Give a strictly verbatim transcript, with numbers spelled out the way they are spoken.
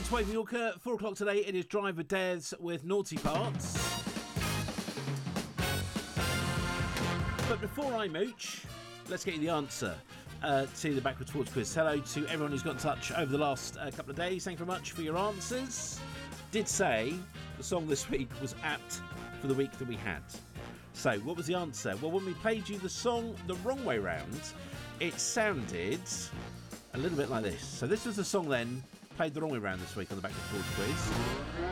It's Wave Yorker, four o'clock today. It is Drive with Des with Naughty Parts. But before I mooch, let's get you the answer uh, to the Backwards Forwards quiz. Hello to everyone who's got in touch over the last uh, couple of days. Thank you very much for your answers. Did say the song this week was apt for the week that we had. So, what was the answer? Well, when we played you the song the wrong way round, it sounded a little bit like this. So this was the song then, played the wrong way round this week on the Backwards Forwards quiz.